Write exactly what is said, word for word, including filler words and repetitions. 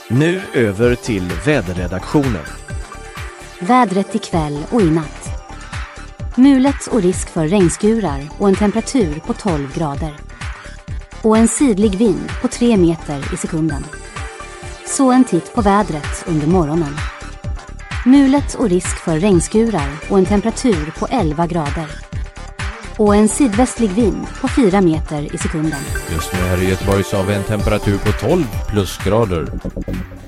Nu över till väderredaktionen. Vädret ikväll och i natt. Mulet och risk för regnskurar och en temperatur på tolv grader. Och en sydlig vind på tre meter i sekunden. Så en titt på vädret under morgonen. Mulet och risk för regnskurar och en temperatur på elva grader. Och en sydvästlig vind på fyra meter i sekunden. Just nu här i Göteborg så har vi en temperatur på tolv plusgrader.